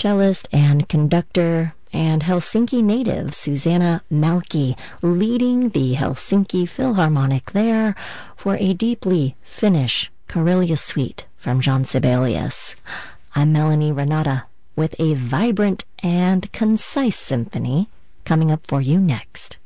cellist and conductor, and Helsinki native Susanna Malki leading the Helsinki Philharmonic there for a deeply Finnish Karelia suite from John Sibelius. I'm Melanie Renata with a vibrant and concise symphony coming up for you next.